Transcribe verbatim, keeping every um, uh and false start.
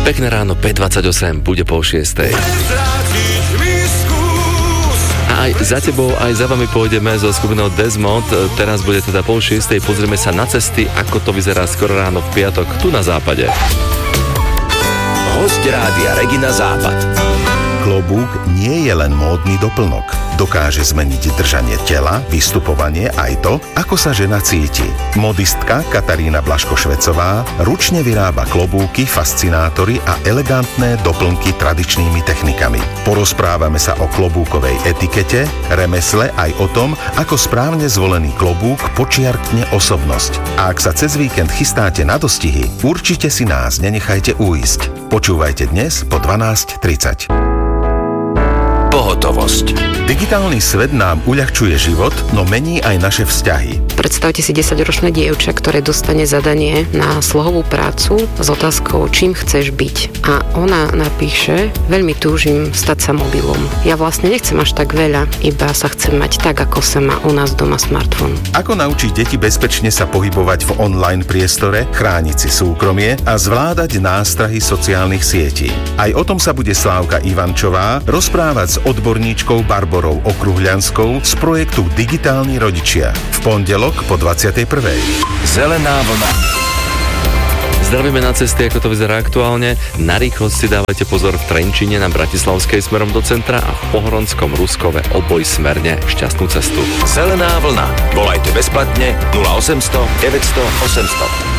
Pekné ráno, päť dvadsaťosem, bude pol šiestej. A aj za tebou, aj za vami pôjdeme so skupinou Desmond. Teraz bude teda pol šiestej, pozrieme sa na cesty, ako to vyzerá skoro ráno v piatok tu na západe. Hosť Rádia Regina Západ. Klobúk nie je len módny doplnok. Dokáže zmeniť držanie tela, vystupovanie aj to, ako sa žena cíti. Modistka Katarína Blaško-Švecová ručne vyrába klobúky, fascinátory a elegantné doplnky tradičnými technikami. Porozprávame sa o klobúkovej etikete, remesle aj o tom, ako správne zvolený klobúk počiarkne osobnosť. A ak sa cez víkend chystáte na dostihy, určite si nás nenechajte uísť. Počúvajte dnes po dvanásť tridsať. Pohotovosť. Digitálny svet nám uľahčuje život, no mení aj naše vzťahy. Predstavte si desaťročné dievča, ktoré dostane zadanie na slohovú prácu s otázkou, čím chceš byť. A ona napíše, veľmi túžim stať sa mobilom. Ja vlastne nechcem až tak veľa, iba sa chcem mať tak, ako sa má u nás doma smartfón. Ako naučiť deti bezpečne sa pohybovať v online priestore, chrániť si súkromie a zvládať nástrahy sociálnych sietí. Aj o tom sa bude Slávka Ivančová rozprávať s odborníčkou Barborou Okruhľanskou z projektu Digitálni rodičia. V pondelok po dvadsiatej prvej. Zelená vlna. Zdravíme na cesty, ako to vyzerá aktuálne. Na rýchlosť si dávajte pozor v Trenčine, na Bratislavskej smerom do centra a v Pohoronskom Ruskove oboj smerne. Šťastnú cestu. Zelená vlna. Volajte bezplatne nula osemsto deväťsto osemsto.